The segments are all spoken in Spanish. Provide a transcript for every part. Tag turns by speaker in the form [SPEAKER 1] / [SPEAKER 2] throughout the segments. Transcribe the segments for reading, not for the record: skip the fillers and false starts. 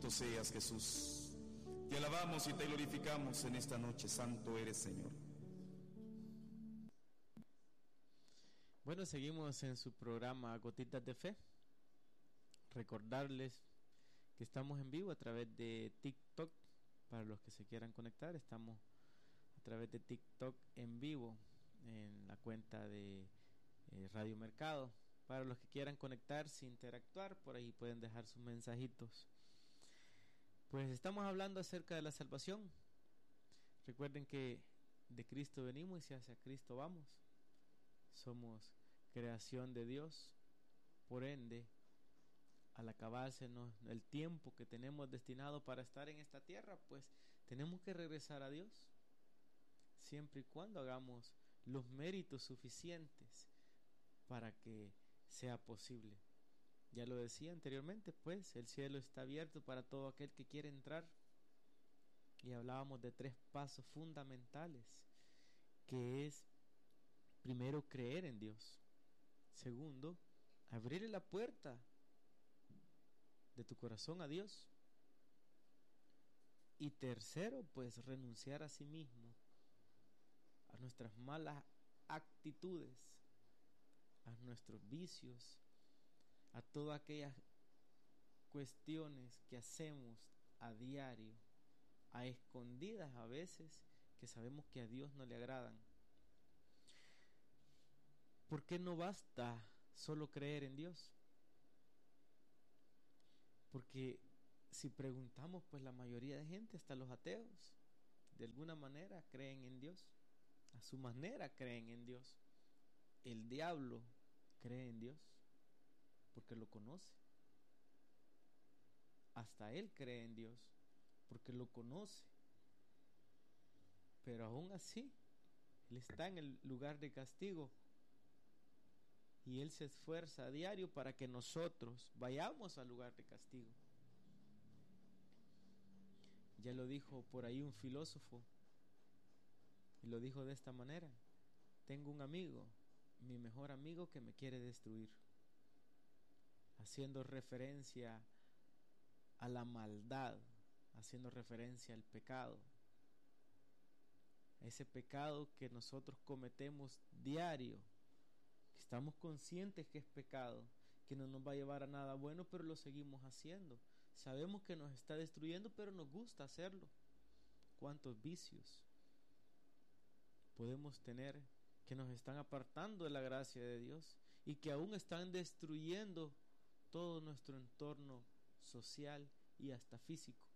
[SPEAKER 1] Bendito seas, Jesús. Te alabamos y te glorificamos en esta noche. Santo eres, Señor.
[SPEAKER 2] Bueno, seguimos en su programa Gotitas de Fe. Recordarles que estamos en vivo a través de TikTok. Para los que se quieran conectar, estamos a través de TikTok en vivo en la cuenta de Radio Mercado. Para los que quieran conectarse, interactuar, por ahí pueden dejar sus mensajitos. Pues estamos hablando acerca de la salvación. Recuerden que de Cristo venimos y hacia Cristo vamos. Somos creación de Dios. Por ende, al acabársenos el tiempo que tenemos destinado para estar en esta tierra, pues tenemos que regresar a Dios, siempre y cuando hagamos los méritos suficientes para que sea posible. Ya lo decía anteriormente, pues el cielo está abierto para todo aquel que quiere entrar, y hablábamos de 3 pasos fundamentales, que es: primero, creer en Dios; segundo, abrirle la puerta de tu corazón a Dios; y tercero, pues renunciar a sí mismo, a nuestras malas actitudes, a nuestros vicios, a todas aquellas cuestiones que hacemos a diario, a escondidas a veces, que sabemos que a Dios no le agradan. ¿Por qué no basta solo creer en Dios? Porque si preguntamos, pues la mayoría de gente, hasta los ateos, de alguna manera creen en Dios, a su manera creen en Dios. El diablo cree en Dios porque lo conoce. Hasta él cree en Dios porque lo conoce. Pero aún así, él está en el lugar de castigo, y él se esfuerza a diario para que nosotros vayamos al lugar de castigo. Ya lo dijo por ahí un filósofo, y lo dijo de esta manera: tengo un amigo, mi mejor amigo, que me quiere destruir, haciendo referencia a la maldad, haciendo referencia al pecado, ese pecado que nosotros cometemos diario, que estamos conscientes que es pecado, que no nos va a llevar a nada bueno, pero lo seguimos haciendo. Sabemos que nos está destruyendo, pero nos gusta hacerlo. ¿Cuántos vicios podemos tener que nos están apartando de la gracia de Dios y que aún están destruyendo todo nuestro entorno social y hasta físico?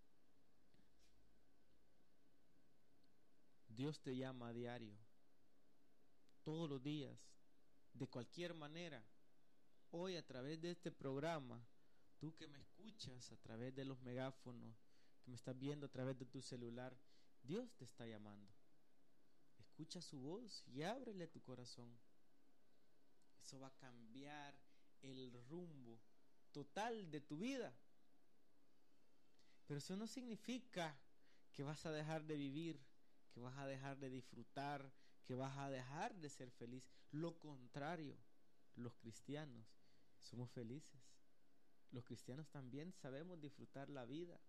[SPEAKER 2] Dios te llama a diario, todos los días, de cualquier manera. Hoy, a través de este programa, tú que me escuchas a través de los megáfonos, que me estás viendo a través de tu celular, Dios te está llamando. Escucha su voz y ábrele tu corazón. Eso va a cambiar el rumbo total de tu vida. Pero eso no significa que vas a dejar de vivir, que vas a dejar de disfrutar, que vas a dejar de ser feliz. Lo contrario, los cristianos somos felices. Los cristianos también sabemos disfrutar la vida.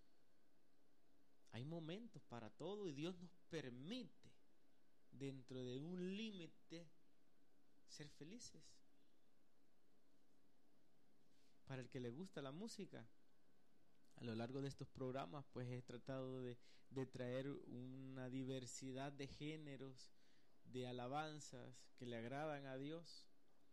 [SPEAKER 2] Hay momentos para todo, y Dios nos permite, dentro de un límite, ser felices. Para el que le gusta la música, a lo largo de estos programas, pues he tratado de traer una diversidad de géneros, de alabanzas que le agradan a Dios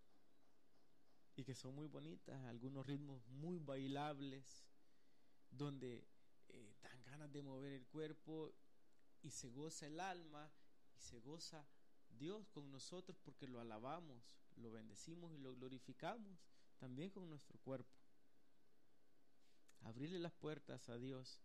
[SPEAKER 2] y que son muy bonitas, algunos ritmos muy bailables, donde dan ganas de mover el cuerpo, y se goza el alma, y se goza Dios con nosotros, porque lo alabamos, lo bendecimos y lo glorificamos también con nuestro cuerpo. Abrirle las puertas a Dios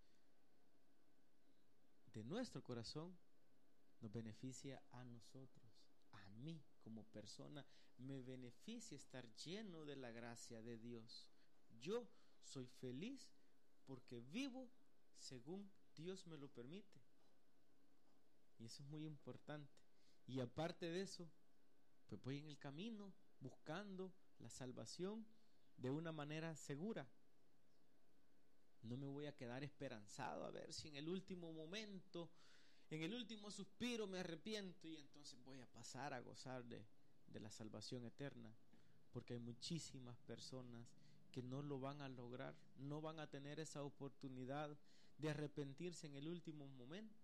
[SPEAKER 2] de nuestro corazón nos beneficia a nosotros. A mí como persona me beneficia estar lleno de la gracia de Dios. Yo soy feliz porque vivo según Dios me lo permite, y eso es muy importante. Y aparte de eso, pues voy en el camino buscando la salvación de una manera segura. No me voy a quedar esperanzado a ver si en el último momento, en el último suspiro me arrepiento y entonces voy a pasar a gozar de la salvación eterna. Porque hay muchísimas personas que no lo van a lograr, no van a tener esa oportunidad de arrepentirse en el último momento.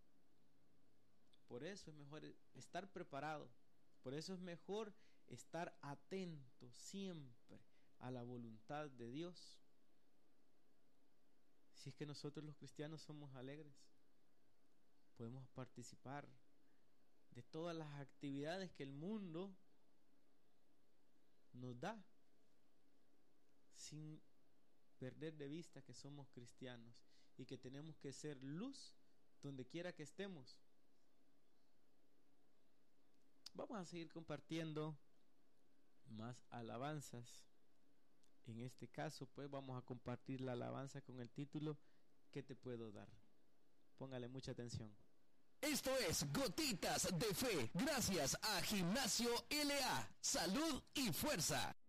[SPEAKER 2] Por eso es mejor estar preparado, por eso es mejor estar atento siempre a la voluntad de Dios. Si es que nosotros los cristianos somos alegres, podemos participar de todas las actividades que el mundo nos da, sin perder de vista que somos cristianos y que tenemos que ser luz donde quiera que estemos. Vamos a seguir compartiendo más alabanzas. En este caso, pues vamos a compartir la alabanza con el título ¿Qué te puedo dar? Póngale mucha atención.
[SPEAKER 3] Esto es Gotitas de Fe, gracias a Gimnasio LA, Salud y Fuerza.